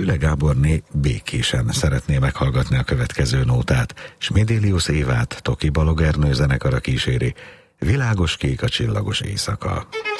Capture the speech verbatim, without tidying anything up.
Füle Gáborné békésen szeretné meghallgatni a következő nótát. Smidilius Évát Toki Balog Ernő zenekara kíséri. Világos kék a csillagos éjszaka.